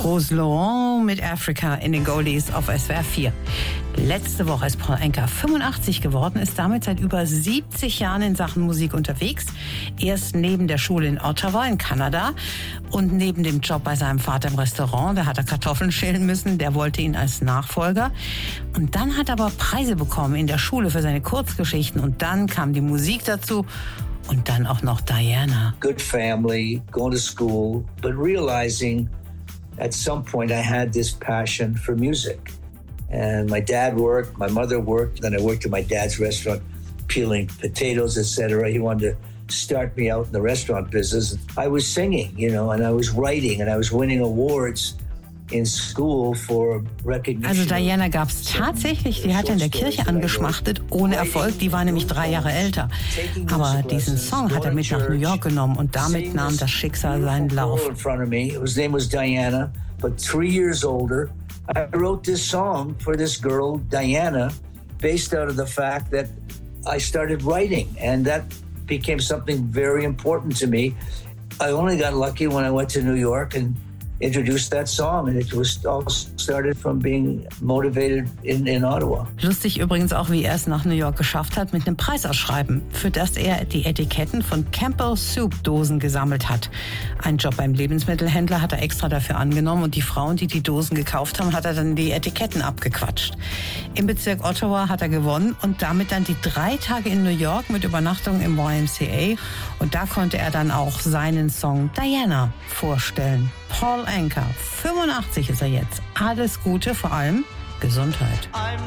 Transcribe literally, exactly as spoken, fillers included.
Rose Laurent mit Africa in den Goldies auf S W R vier. Letzte Woche ist Paul Anka fünfundachtzig geworden, ist damit seit über siebzig Jahren in Sachen Musik unterwegs. Erst neben der Schule in Ottawa in Kanada und neben dem Job bei seinem Vater im Restaurant, da hat er Kartoffeln schälen müssen, der wollte ihn als Nachfolger. Und dann hat er aber Preise bekommen in der Schule für seine Kurzgeschichten und dann kam die Musik dazu. Und dann auch noch Diana. Good family, going to school, but realizing at some point I had this passion for music. And my dad worked, my mother worked, then I worked at my dad's restaurant, peeling potatoes, et cetera. He wanted to start me out in the restaurant business. I was singing, you know, and I was writing, and I was winning awards in school for recognition. Also Diana gab es tatsächlich, die hat in der Kirche angeschmachtet, ohne Erfolg, die war nämlich drei Jahre älter. Aber diesen Song hat er mit nach New York genommen und damit nahm das Schicksal seinen Lauf. His name was Diana, but three years older. I wrote this song for this girl, Diana, based out of the fact that I started writing, and that became something very important to me. I only got lucky when I went to New York and introduced that song, and it was all started from being motivated in, in Ottawa. Lustig übrigens auch, wie er es nach New York geschafft hat mit einem Preisausschreiben, für das er die Etiketten von Campbell Soup Dosen gesammelt hat. Einen Job beim Lebensmittelhändler hat er extra dafür angenommen und die Frauen, die die Dosen gekauft haben, hat er dann die Etiketten abgequatscht. Im Bezirk Ottawa hat er gewonnen und damit dann die drei Tage in New York mit Übernachtung im Y M C A, und da konnte er dann auch seinen Song Diana vorstellen. Paul Anka, fünfundachtzig ist er jetzt. Alles Gute, vor allem Gesundheit.